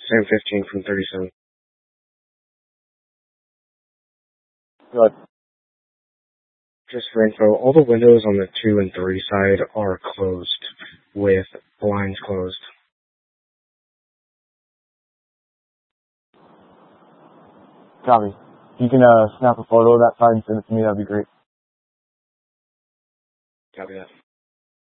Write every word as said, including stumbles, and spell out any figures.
Sam fifteen from thirty-seven. Good. Just for info, all the windows on the two and three side are closed, with blinds closed. Copy. If you can uh, snap a photo of that side and send it to me, that'd be great. Copy that.